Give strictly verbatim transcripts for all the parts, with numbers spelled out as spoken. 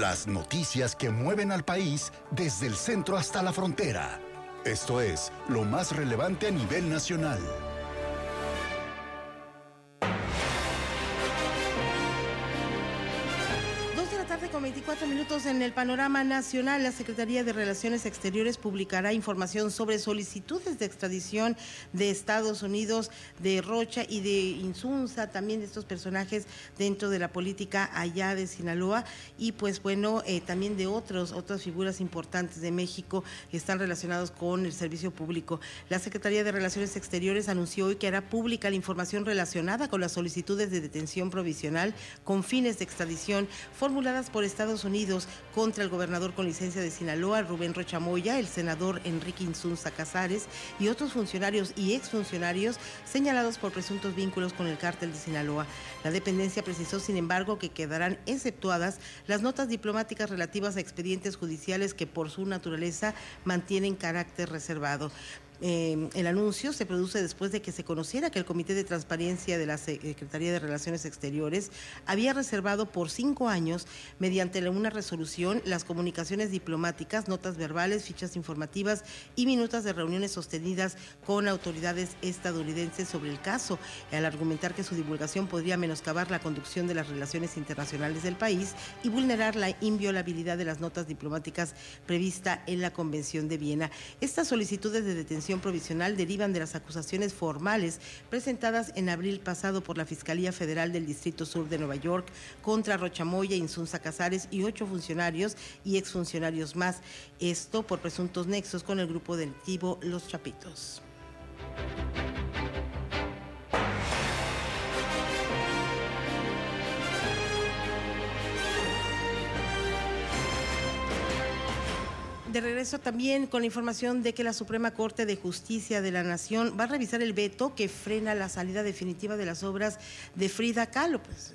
Las noticias que mueven al país desde el centro hasta la frontera. Esto es lo más relevante a nivel nacional. Con veinticuatro minutos en el panorama nacional, la Secretaría de Relaciones Exteriores publicará información sobre solicitudes de extradición de Estados Unidos, de Rocha y de Insunza, también de estos personajes dentro de la política allá de Sinaloa, y pues bueno, eh, también de otros, otras figuras importantes de México que están relacionados con el servicio público. La Secretaría de Relaciones Exteriores anunció hoy que hará pública la información relacionada con las solicitudes de detención provisional con fines de extradición formuladas por Estados Unidos contra el gobernador con licencia de Sinaloa, Rubén Rocha Moya, el senador Enrique Insunza Casares y otros funcionarios y exfuncionarios señalados por presuntos vínculos con el cártel de Sinaloa. La dependencia precisó, sin embargo, que quedarán exceptuadas las notas diplomáticas relativas a expedientes judiciales que por su naturaleza mantienen carácter reservado. Eh, el anuncio se produce después de que se conociera que el Comité de Transparencia de la Secretaría de Relaciones Exteriores había reservado por cinco años, mediante una resolución, las comunicaciones diplomáticas, notas verbales, fichas informativas y minutas de reuniones sostenidas con autoridades estadounidenses sobre el caso, al argumentar que su divulgación podría menoscabar la conducción de las relaciones internacionales del país y vulnerar la inviolabilidad de las notas diplomáticas prevista en la Convención de Viena. Estas solicitudes de detención provisional derivan de las acusaciones formales presentadas en abril pasado por la Fiscalía Federal del Distrito Sur de Nueva York contra Rocha Moya, Insunza Casares y ocho funcionarios y exfuncionarios más, esto por presuntos nexos con el grupo delictivo Los Chapitos. De regreso también con la información de que la Suprema Corte de Justicia de la Nación va a revisar el veto que frena la salida definitiva de las obras de Frida Kahlo. Pues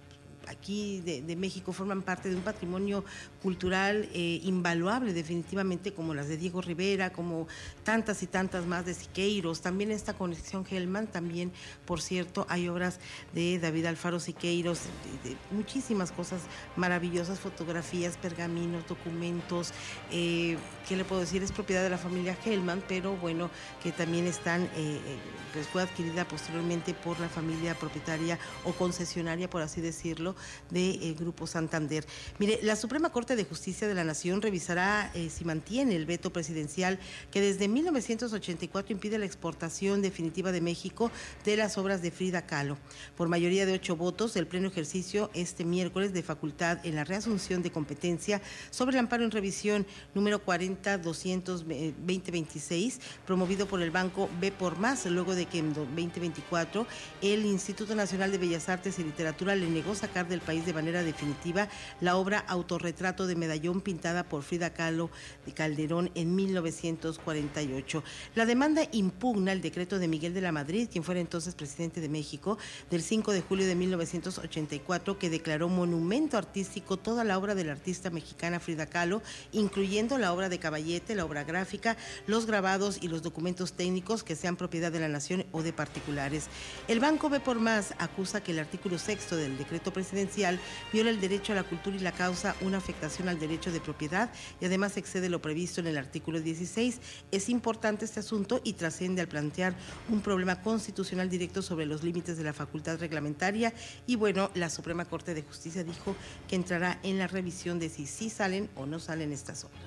aquí de, de México forman parte de un patrimonio cultural eh, invaluable definitivamente, como las de Diego Rivera, como tantas y tantas más de Siqueiros, también esta conexión Hellman, también por cierto hay obras de David Alfaro Siqueiros, de, de muchísimas cosas maravillosas, fotografías, pergaminos, documentos, eh, ¿qué le puedo decir? Es propiedad de la familia Hellman, pero bueno, que también están, eh, pues fue adquirida posteriormente por la familia propietaria o concesionaria, por así decirlo, del de, eh, Grupo Santander. Mire, la Suprema Corte de Justicia de la Nación revisará eh, si mantiene el veto presidencial que desde mil novecientos ochenta y cuatro impide la exportación definitiva de México de las obras de Frida Kahlo. Por mayoría de ocho votos, el Pleno ejercicio este miércoles de facultad en la reasunción de competencia sobre el amparo en revisión número cuarenta doscientos veinte veintiséis, promovido por el Banco B por Más, luego de que en veinte veinticuatro el Instituto Nacional de Bellas Artes y Literatura le negó sacar del país de manera definitiva la obra Autorretrato de Medallón pintada por Frida Kahlo de Calderón en mil novecientos cuarenta y ocho. La demanda impugna el decreto de Miguel de la Madrid, quien fuera entonces presidente de México, del cinco de julio de mil novecientos ochenta y cuatro, que declaró monumento artístico toda la obra de la artista mexicana Frida Kahlo, incluyendo la obra de Caballete, la obra gráfica, los grabados y los documentos técnicos que sean propiedad de la nación o de particulares. El Banco B por Más acusa que el artículo sexto del decreto presidencial viola el derecho a la cultura y la causa una afectación al derecho de propiedad y además excede lo previsto en el artículo dieciséis. Es importante este asunto y trasciende al plantear un problema constitucional directo sobre los límites de la facultad reglamentaria, y bueno, la Suprema Corte de Justicia dijo que entrará en la revisión de si sí salen o no salen estas obras.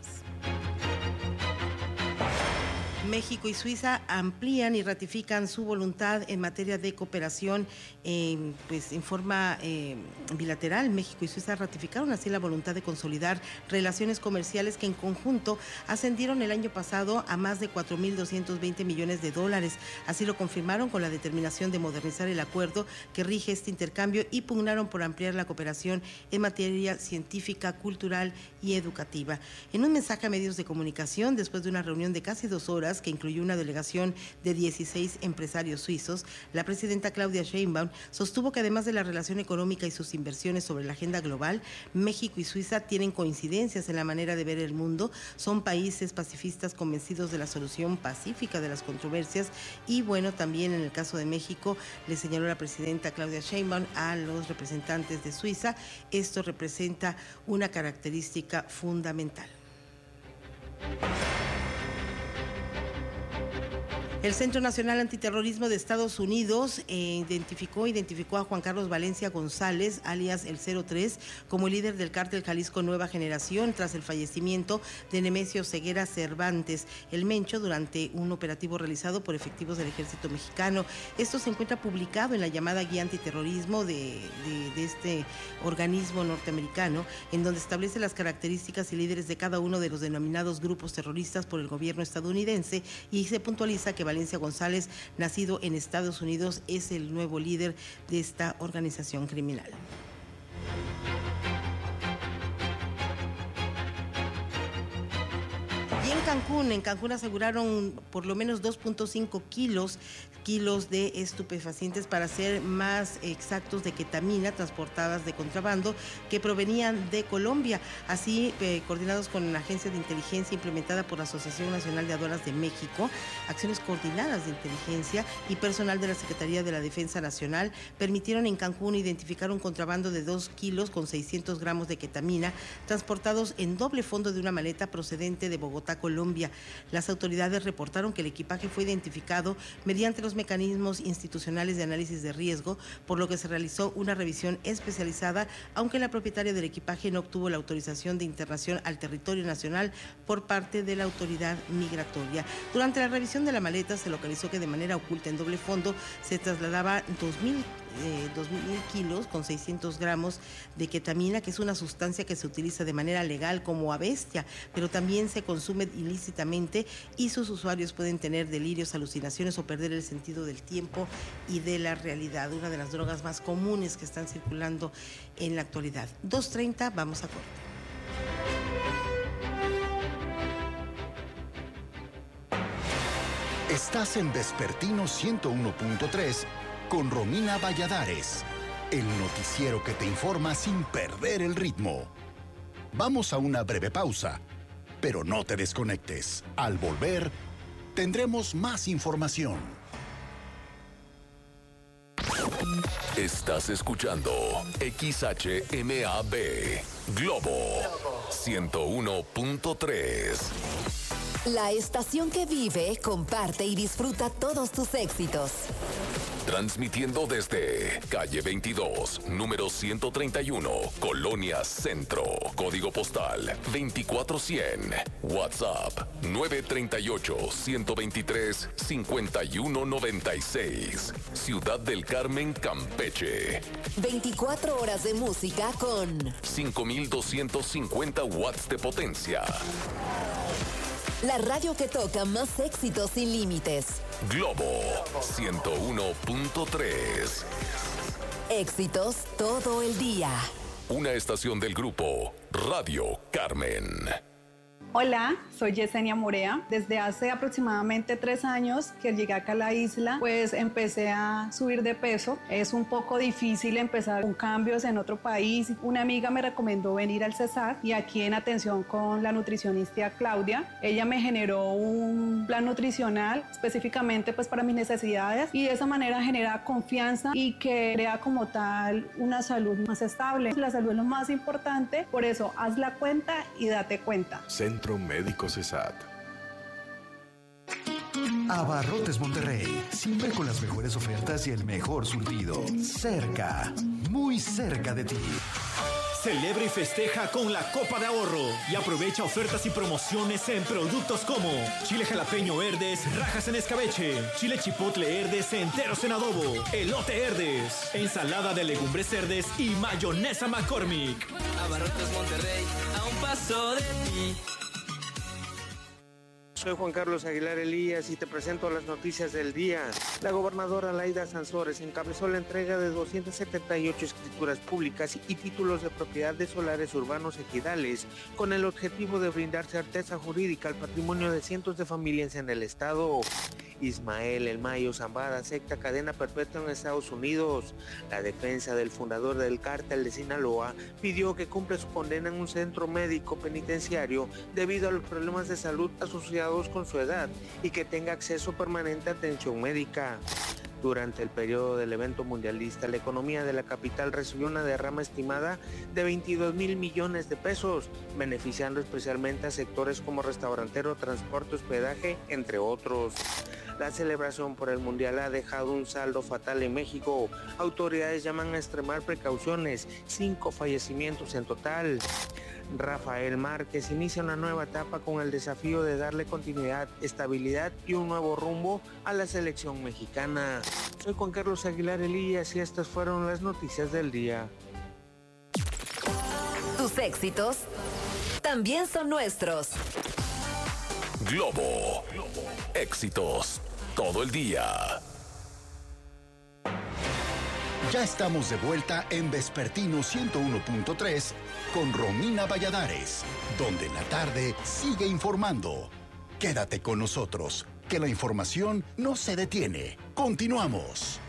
México y Suiza amplían y ratifican su voluntad en materia de cooperación, eh, pues en forma eh, bilateral. México y Suiza ratificaron así la voluntad de consolidar relaciones comerciales que en conjunto ascendieron el año pasado a más de cuatro mil doscientos veinte millones de dólares. Así lo confirmaron con la determinación de modernizar el acuerdo que rige este intercambio y pugnaron por ampliar la cooperación en materia científica, cultural y educativa. En un mensaje a medios de comunicación, después de una reunión de casi dos horas, Bruselas, que incluyó una delegación de dieciséis empresarios suizos, la presidenta Claudia Sheinbaum sostuvo que además de la relación económica y sus inversiones sobre la agenda global, México y Suiza tienen coincidencias en la manera de ver el mundo, son países pacifistas convencidos de la solución pacífica de las controversias y bueno, también en el caso de México, le señaló la presidenta Claudia Sheinbaum a los representantes de Suiza, esto representa una característica fundamental. El Centro Nacional Antiterrorismo de Estados Unidos eh, identificó, identificó a Juan Carlos Valencia González, alias el cero tres, como el líder del cártel Jalisco Nueva Generación tras el fallecimiento de Nemesio Ceguera Cervantes, el Mencho, durante un operativo realizado por efectivos del Ejército Mexicano. Esto se encuentra publicado en la llamada Guía Antiterrorismo de, de, de este organismo norteamericano, en donde establece las características y líderes de cada uno de los denominados grupos terroristas por el gobierno estadounidense y se puntualiza que Valencia González, nacido en Estados Unidos, es el nuevo líder de esta organización criminal. Y en Cancún, en Cancún aseguraron por lo menos dos punto cinco kilos kilos de estupefacientes, para ser más exactos, de ketamina transportadas de contrabando que provenían de Colombia. Así, eh, coordinados con una agencia de inteligencia implementada por la Asociación Nacional de Aduanas de México, acciones coordinadas de inteligencia y personal de la Secretaría de la Defensa Nacional permitieron en Cancún identificar un contrabando de dos kilos con seiscientos gramos de ketamina transportados en doble fondo de una maleta procedente de Bogotá, Colombia. Las autoridades reportaron que el equipaje fue identificado mediante los mecanismos institucionales de análisis de riesgo, por lo que se realizó una revisión especializada, aunque la propietaria del equipaje no obtuvo la autorización de internación al territorio nacional por parte de la autoridad migratoria. Durante la revisión de la maleta se localizó que de manera oculta en doble fondo se trasladaba dos mil kilos con seiscientos gramos de ketamina, que es una sustancia que se utiliza de manera legal como a bestia, pero también se consume ilícitamente y sus usuarios pueden tener delirios, alucinaciones o perder el sentido del tiempo y de la realidad, una de las drogas más comunes que están circulando en la actualidad. dos treinta, vamos a corte. Estás en Vespertino ciento uno punto tres con Romina Valladares, el noticiero que te informa sin perder el ritmo. Vamos a una breve pausa, pero no te desconectes. Al volver, tendremos más información. Estás escuchando X H M A B Globo ciento uno punto tres. La estación que vive, comparte y disfruta todos tus éxitos. Transmitiendo desde calle veintidós, número ciento treinta y uno, Colonia Centro, código postal veinticuatro cien, WhatsApp nueve tres ocho, uno dos tres, cinco uno nueve seis, Ciudad del Carmen, Campeche. veinticuatro horas de música con cinco mil doscientos cincuenta watts de potencia. La radio que toca más éxitos sin límites. Globo ciento uno punto tres. Éxitos todo el día. Una estación del grupo Radio Carmen. Hola, soy Yesenia Morea. Desde hace aproximadamente tres años que llegué acá a la isla, pues empecé a subir de peso. Es un poco difícil empezar con cambios en otro país. Una amiga me recomendó venir al Cesar y aquí en atención con la nutricionista Claudia, ella me generó un plan nutricional específicamente pues para mis necesidades y de esa manera genera confianza y que crea como tal una salud más estable. La salud es lo más importante, por eso haz la cuenta y date cuenta. Centro Médico Cesat. Abarrotes Monterrey, siempre con las mejores ofertas y el mejor surtido. Cerca, muy cerca de ti. Celebra y festeja con la Copa de Ahorro y aprovecha ofertas y promociones en productos como chile jalapeño Herdes, rajas en escabeche, chile chipotle Herdes enteros en adobo, elote Herdes, ensalada de legumbres Herdes y mayonesa McCormick. Abarrotes Monterrey, a un paso de ti. Soy Juan Carlos Aguilar Elías y te presento las noticias del día. La gobernadora Laida Sansores encabezó la entrega de doscientas setenta y ocho escrituras públicas y títulos de propiedad de solares urbanos ejidales, con el objetivo de brindar certeza jurídica al patrimonio de cientos de familias en el estado. Ismael El Mayo Zambada acepta cadena perpetua en Estados Unidos. La defensa del fundador del cártel de Sinaloa pidió que cumpla su condena en un centro médico penitenciario debido a los problemas de salud asociados con su edad y que tenga acceso permanente a atención médica. Durante el periodo del evento mundialista, la economía de la capital recibió una derrama estimada de veintidós mil millones de pesos, beneficiando especialmente a sectores como restaurantero, transporte, hospedaje, entre otros. La celebración por el Mundial ha dejado un saldo fatal en México. Autoridades llaman a extremar precauciones, cinco fallecimientos en total. Rafael Márquez inicia una nueva etapa con el desafío de darle continuidad, estabilidad y un nuevo rumbo a la selección mexicana. Soy Juan Carlos Aguilar Elías y estas fueron las noticias del día. Tus éxitos también son nuestros. Globo. Éxitos todo el día. Ya estamos de vuelta en Vespertino ciento uno punto tres con Romina Valladares, donde la tarde sigue informando. Quédate con nosotros, que la información no se detiene. Continuamos.